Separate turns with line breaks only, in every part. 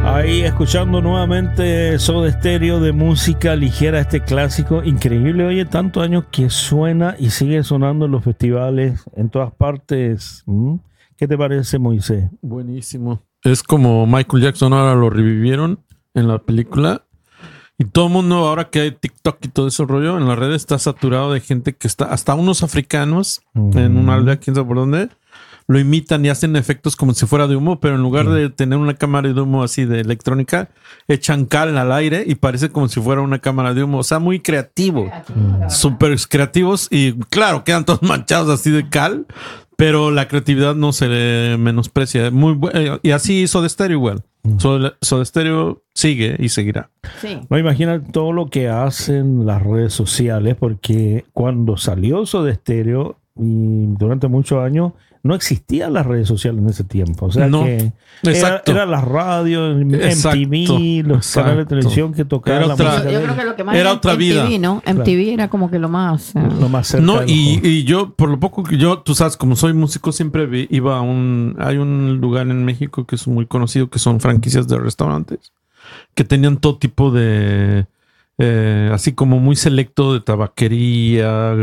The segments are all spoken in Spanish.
Ahí escuchando nuevamente Soda Stereo de música ligera, este clásico increíble. Oye, tantos años que suena y sigue sonando en los festivales, en todas partes. ¿Qué te parece, Moisés?
Buenísimo. Es como Michael Jackson, ahora lo revivieron en la película. Y todo el mundo, ahora que hay TikTok y todo ese rollo, en las redes está saturado de gente que está, hasta unos africanos en una aldea, quién sabe por dónde, lo imitan y hacen efectos como si fuera de humo, pero en lugar de tener una cámara de humo así de electrónica, echan cal al aire y parece como si fuera una cámara de humo. O sea, muy creativo. Súper creativos y claro, quedan todos manchados así de cal, pero la creatividad no se le menosprecia. Muy y así hizo Soda Stereo igual. Soda Stereo sigue y seguirá.
Sí. No, imagina todo lo que hacen las redes sociales, porque cuando salió Soda Stereo y durante muchos años no existían las redes sociales en ese tiempo. O sea que era la radio, MTV, los canales de televisión que tocaban la música.
Yo creo que lo que más
era otra vida.
MTV, ¿no? MTV era como que lo más
cerca.
No, y yo, por lo poco que yo, tú sabes, como soy músico, siempre iba a hay un lugar en México que es muy conocido, que son franquicias de restaurantes, que tenían todo tipo de... así como muy selecto de tabaquería,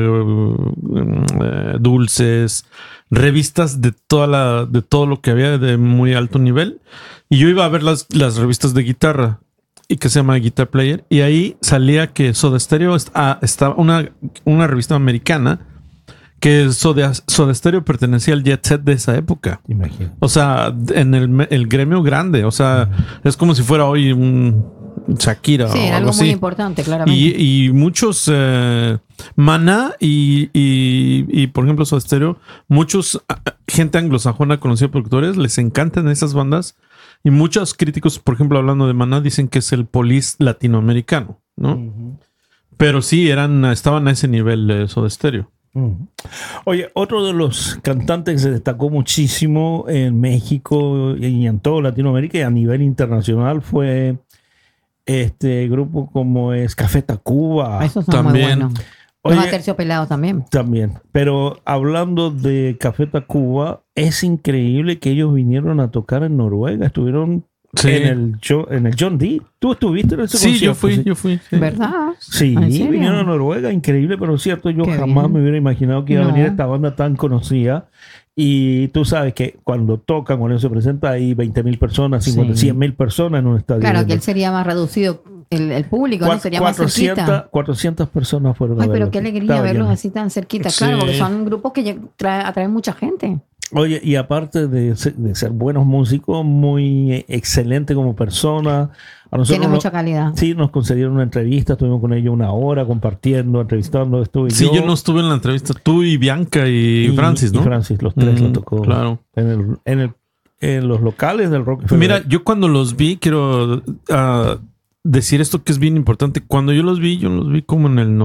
dulces, revistas de todo lo que había de muy alto nivel. Y yo iba a ver las revistas de guitarra, y que se llama Guitar Player, y ahí salía que Soda Stereo estaba una revista americana, que Soda Stereo pertenecía al jet set de esa época.
Imagino.
O sea, en el gremio grande. O sea, es como si fuera hoy un Shakira.
Sí,
o
algo
así.
muy importante, claramente.
Y muchos Maná y por ejemplo Soda Stereo, muchos gente anglosajona conocida productores, les encantan esas bandas. Y muchos críticos, por ejemplo, hablando de Maná, dicen que es el Police latinoamericano, ¿no? Pero sí, estaban a ese nivel de Soda Stereo.
Oye, otro de los cantantes que se destacó muchísimo en México y en toda Latinoamérica y a nivel internacional fue este grupo como es Café Tacuba.
Esos son
también.
muy buenos.
Oye,
Los Aterciopelados también.
También. Pero hablando de Café Tacuba, es increíble que ellos vinieron a tocar en Noruega. Estuvieron en el John D. ¿Tú estuviste en ese concierto?
Sí, yo fui. Sí.
¿Verdad?
Sí, vinieron a Noruega. Increíble, pero cierto, yo jamás me hubiera imaginado que iba a venir esta banda tan conocida. Y tú sabes que cuando tocan, cuando se presenta, hay 20,000 personas, 100,000 personas en un estadio.
Claro, que él sería más reducido, el público, ¿no? Sería más cerquita.
400 personas fueron a verlo.
Pero qué alegría verlos así tan cerquita, claro, porque son grupos que atraen mucha gente.
Oye, y aparte de ser buenos músicos, muy excelente como persona.
Tiene mucha calidad.
Sí, nos concedieron una entrevista, estuvimos con ellos una hora compartiendo, entrevistando.
Yo no estuve en la entrevista, tú y Bianca y Francis, ¿no?
Y Francis, los tres lo tocó.
Claro.
En los locales del Rock.
Mira, yo cuando los vi, quiero decir esto que es bien importante. Cuando yo los vi como en el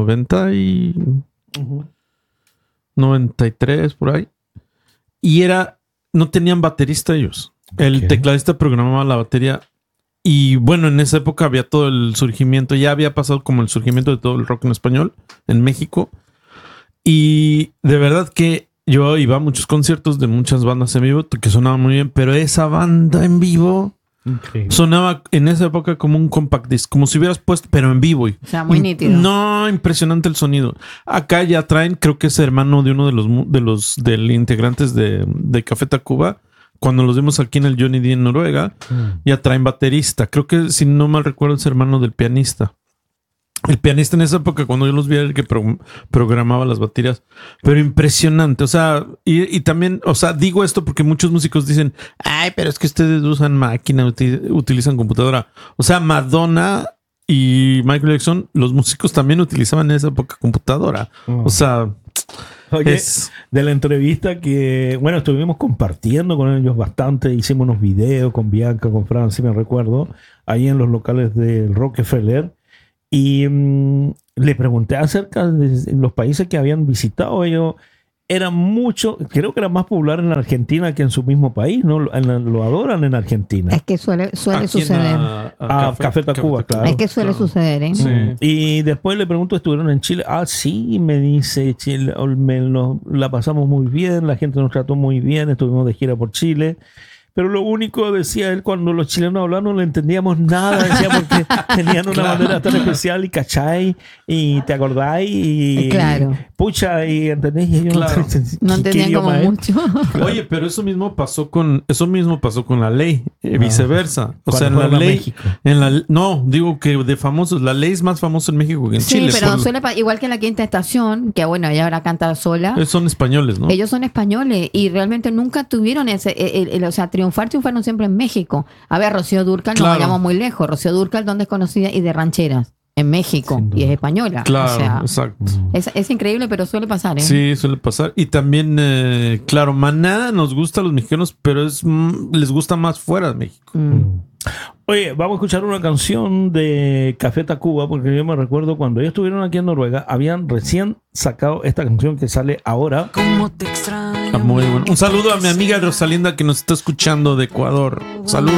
93, por ahí. Y no tenían baterista ellos. El tecladista programaba la batería. Y bueno, en esa época había todo el surgimiento. Ya había pasado como el surgimiento de todo el rock en español en México. Y de verdad que yo iba a muchos conciertos de muchas bandas en vivo que sonaban muy bien. Pero esa banda en vivo sonaba en esa época como un compact disc. Como si hubieras puesto, pero en vivo.
O sea, muy nítido.
No, impresionante el sonido. Acá ya traen, creo que es hermano de uno de los integrantes de Café Tacuba. Cuando los vimos aquí en el Johnny D en Noruega, ya traen baterista. Creo que, si no mal recuerdo, es hermano del pianista. El pianista en esa época, cuando yo los vi, era el que programaba las baterías. Pero impresionante. O sea, y también, o sea, digo esto porque muchos músicos dicen, ay, pero es que ustedes usan máquina, utilizan computadora. O sea, Madonna y Michael Jackson, los músicos también utilizaban en esa época computadora. O sea...
Oye, de la entrevista que, bueno, estuvimos compartiendo con ellos bastante, hicimos unos videos con Bianca, con Francis, me recuerdo, ahí en los locales del Rockefeller, y le pregunté acerca de los países que habían visitado. Ellos eran mucho, creo que era más popular en Argentina que en su mismo país, ¿no? Lo adoran en Argentina.
Es que suele suceder.
Café Tacuba, claro.
Es que suele suceder, ¿eh?
Sí. Y después le pregunto, ¿estuvieron en Chile? Sí, me dice, Chile, la pasamos muy bien, la gente nos trató muy bien, estuvimos de gira por Chile. pero lo único, decía él, cuando los chilenos hablaban no le entendíamos nada, decía, porque tenían una manera tan especial y cachai, y te acordáis, y pucha, y entendés, y ellos
no entendían como mucho.
Oye, pero eso mismo pasó con la ley, viceversa. O sea, en la ley, digo que de famosos, la ley es más famosa en México que en Chile.
Sí, pero suele igual que en La Quinta Estación, que bueno, ella ahora canta sola.
Son españoles, ¿no?
Ellos son españoles y realmente nunca tuvieron o sea, triunfaron siempre en México. A ver, Rocío Dúrcal, no vayamos muy lejos. Rocío Dúrcal, donde es conocida y de rancheras. En México, y es española.
Claro,
o sea,
exacto.
Es increíble, pero suele pasar, ¿eh?
Sí, suele pasar. Y también, claro, Maná nos gusta a los mexicanos, pero les gusta más fuera de México.
Oye, vamos a escuchar una canción de Café Tacuba, porque yo me recuerdo cuando ellos estuvieron aquí en Noruega, habían recién sacado esta canción que sale ahora.
¿Cómo te extraño?
Muy bueno. Un saludo a mi amiga Rosalinda que nos está escuchando de Ecuador. Saludos.